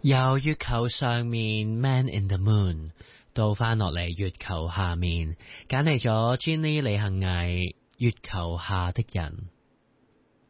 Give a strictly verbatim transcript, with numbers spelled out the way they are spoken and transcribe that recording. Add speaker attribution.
Speaker 1: 由月球上面 Man in the Moon 到翻落嚟月球下面，揀嚟咗 Jenny 李幸倪月球下的人。